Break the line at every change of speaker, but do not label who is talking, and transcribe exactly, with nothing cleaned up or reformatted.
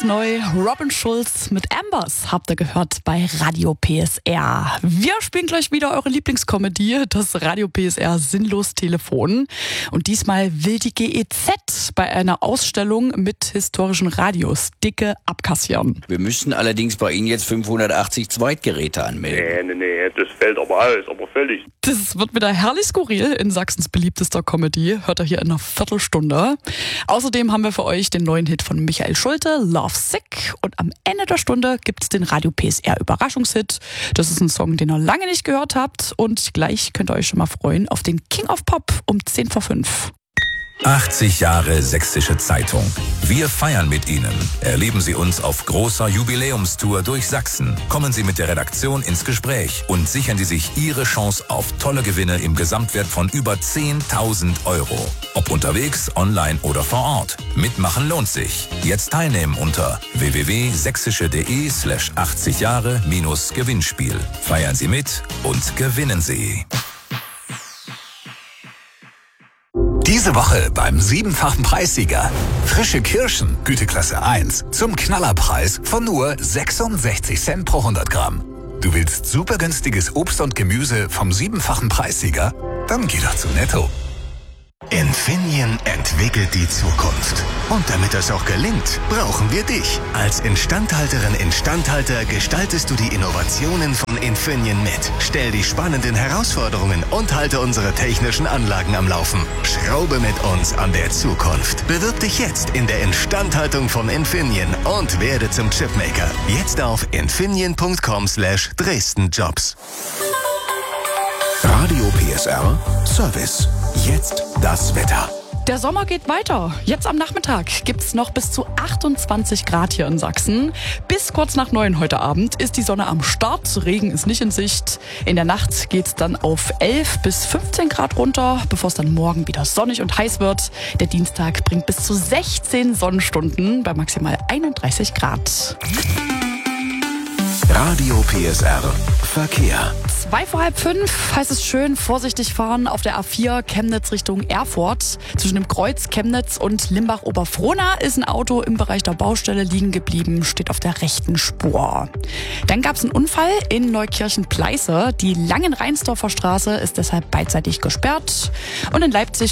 neu. Robin Schulz mit Ambers habt ihr gehört bei Radio P S R. Wir spielen gleich wieder eure Lieblingskomödie, das Radio P S R Sinnlos Telefon. Und diesmal will die G E Z bei einer Ausstellung mit historischen Radios dicke abkassieren.
Wir müssen allerdings bei Ihnen jetzt fünfhundertachtzig Zweitgeräte anmelden.
Nee, nee, nee, das fällt aber aus, aber völlig.
Das wird wieder herrlich skurril in Sachsens beliebtester Comedy. Hört ihr hier in einer Viertelstunde. Außerdem haben wir für euch den neuen Hit von Michael Schulte, Love Sick. Und am Ende der Stunde gibt's den Radio P S R Überraschungshit. Das ist ein Song, den ihr lange nicht gehört habt. Und gleich könnt ihr euch schon mal freuen auf den King of Pop um zehn vor fünf.
achtzig Jahre Sächsische Zeitung. Wir feiern mit Ihnen. Erleben Sie uns auf großer Jubiläumstour durch Sachsen. Kommen Sie mit der Redaktion ins Gespräch und sichern Sie sich Ihre Chance auf tolle Gewinne im Gesamtwert von über zehntausend Euro. Ob unterwegs, online oder vor Ort. Mitmachen lohnt sich. Jetzt teilnehmen unter w w w punkt sächsische punkt de slash achtzig Jahre minus Gewinnspiel. Feiern Sie mit und gewinnen Sie.
Diese Woche beim siebenfachen Preissieger. Frische Kirschen, Güteklasse eins, zum Knallerpreis von nur sechsundsechzig Cent pro hundert Gramm. Du willst super günstiges Obst und Gemüse vom siebenfachen Preissieger? Dann geh doch zu Netto.
Infineon entwickelt die Zukunft. Und damit das auch gelingt, brauchen wir dich. Als Instandhalterin, Instandhalter gestaltest du die Innovationen von Infineon mit. Stell die spannenden Herausforderungen und halte unsere technischen Anlagen am Laufen. Schraube mit uns an der Zukunft. Bewirb dich jetzt in der Instandhaltung von Infineon und werde zum Chipmaker. Jetzt auf infineon punkt com slash Dresden Jobs.
Radio P S R Service. Jetzt das Wetter.
Der Sommer geht weiter. Jetzt am Nachmittag gibt's noch bis zu achtundzwanzig Grad hier in Sachsen. Bis kurz nach neun heute Abend ist die Sonne am Start. Regen ist nicht in Sicht. In der Nacht geht's dann auf elf bis fünfzehn Grad runter, bevor es dann morgen wieder sonnig und heiß wird. Der Dienstag bringt bis zu sechzehn Sonnenstunden bei maximal einunddreißig Grad.
Radio P S R Verkehr.
Zwei vor halb fünf heißt es schön vorsichtig fahren auf der A vier Chemnitz Richtung Erfurt. Zwischen dem Kreuz Chemnitz und Limbach-Oberfrohna ist ein Auto im Bereich der Baustelle liegen geblieben, steht auf der rechten Spur. Dann gab es einen Unfall in Neukirchen-Pleiße. Die Langenreinsdorfer Straße ist deshalb beidseitig gesperrt. Und in Leipzig